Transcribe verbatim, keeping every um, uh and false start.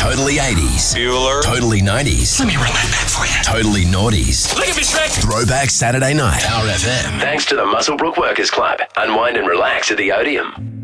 Totally eighties. Bueller. Totally nineties. Let me run that back for you. Totally noughties. Look at me, Shrek. Throwback Saturday night. Power F M. Thanks to the Muswellbrook Workers Club. Unwind and relax at the Odeum.